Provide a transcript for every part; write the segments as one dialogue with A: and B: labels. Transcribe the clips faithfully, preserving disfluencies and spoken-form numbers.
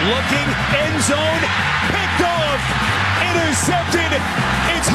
A: looking, end zone, picked off, intercepted, it's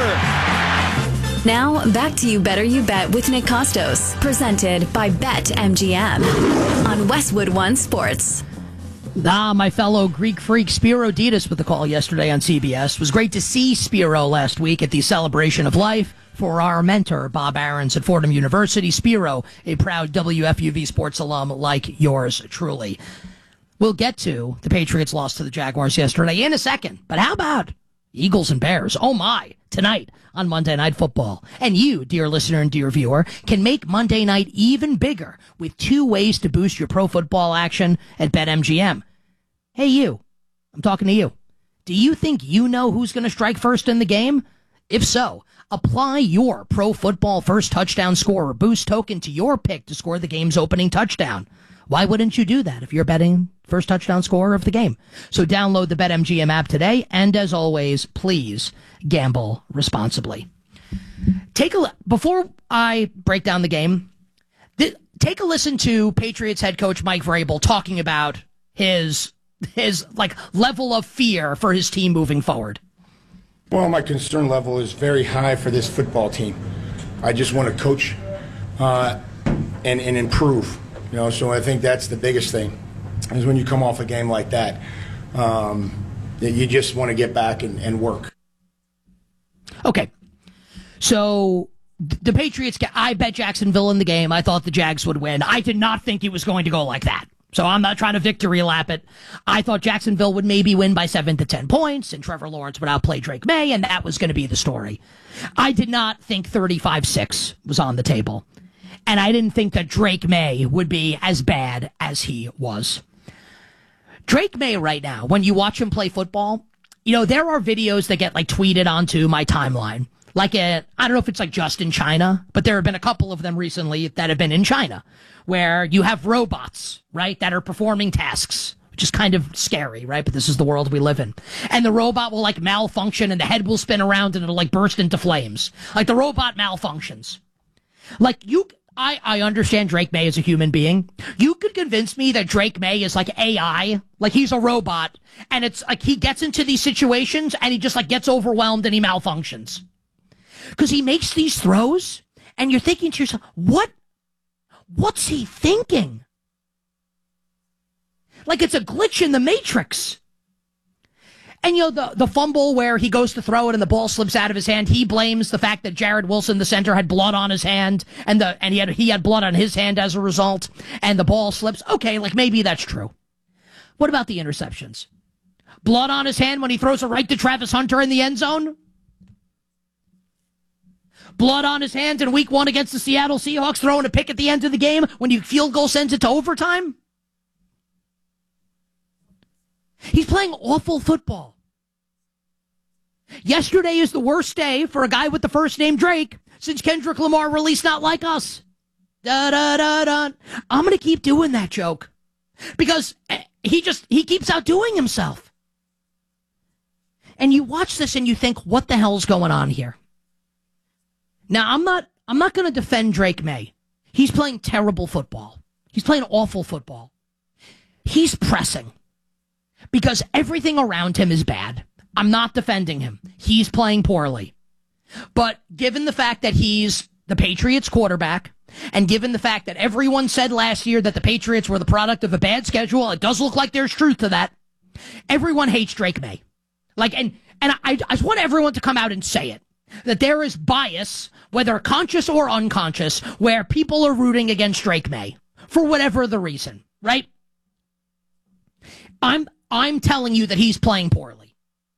A: Hunter.
B: Now, back to You Better You Bet with Nick Costos, presented by BetMGM on Westwood One Sports.
C: Ah, my fellow Greek freak Spiro Ditas with the call yesterday on C B S. It was great to see Spiro last week at the Celebration of Life for our mentor, Bob Aarons at Fordham University. Spiro, a proud W F U V sports alum like yours truly. We'll get to the Patriots' loss to the Jaguars yesterday in a second. But how about Eagles and Bears? Oh, my. Tonight on Monday Night Football. And you, dear listener and dear viewer, can make Monday night even bigger with two ways to boost your pro football action at BetMGM. Hey, you. I'm talking to you. Do you think you know who's going to strike first in the game? If so, apply your Pro Football First Touchdown Scorer boost token to your pick to score the game's opening touchdown. Why wouldn't you do that if you're betting first touchdown scorer of the game? So download the BetMGM app today, and as always, please gamble responsibly. Take a before I break down the game, th- take a listen to Patriots head coach Mike Vrabel talking about his his like level of fear for his team moving forward.
D: Well, my concern level is very high for this football team. I just want to coach uh, and, and improve. You know, so I think that's the biggest thing, is when you come off a game like that, um, you just want to get back and, and work.
C: Okay. So the Patriots, I bet Jacksonville in the game. I thought the Jags would win. I did not think it was going to go like that. So I'm not trying to victory lap it. I thought Jacksonville would maybe win by seven to ten points, and Trevor Lawrence would outplay Drake May, and that was going to be the story. I did not think thirty-five six was on the table. And I didn't think that Drake May would be as bad as he was. Drake May right now, when you watch him play football, you know, there are videos that get like tweeted onto my timeline. Like a, I don't know if it's like just in China, but there have been a couple of them recently that have been in China, where you have robots, right, that are performing tasks, which is kind of scary, right? But this is the world we live in. And the robot will like malfunction and the head will spin around and it'll like burst into flames. Like the robot malfunctions. Like you... I, I understand Drake May is a human being. You could convince me that Drake May is like A I, like he's a robot, and it's like he gets into these situations and he just like gets overwhelmed and he malfunctions. Because he makes these throws, and you're thinking to yourself, what, what's he thinking? Like it's a glitch in the Matrix. And, you know, the, the fumble where he goes to throw it and the ball slips out of his hand, he blames the fact that Jared Wilson, the center, had blood on his hand, and the and he had he had blood on his hand as a result, and the ball slips. Okay, like maybe that's true. What about the interceptions? Blood on his hand when he throws it right to Travis Hunter in the end zone? Blood on his hands in week one against the Seattle Seahawks, throwing a pick at the end of the game when you field goal sends it to overtime? He's playing awful football. Yesterday is the worst day for a guy with the first name Drake since Kendrick Lamar released Not Like Us. Da da da da. I'm going to keep doing that joke because he just, he keeps outdoing himself. And you watch this and you think, what the hell's going on here? Now, I'm not, I'm not going to defend Drake May. He's playing terrible football. He's playing awful football. He's pressing. Because everything around him is bad. I'm not defending him. He's playing poorly. But given the fact that he's the Patriots quarterback, and given the fact that everyone said last year that the Patriots were the product of a bad schedule, it does look like there's truth to that. Everyone hates Drake May. Like, and, and I, I just want everyone to come out and say it. That there is bias, whether conscious or unconscious, where people are rooting against Drake May. For whatever the reason, right? I'm I'm telling you that he's playing poorly.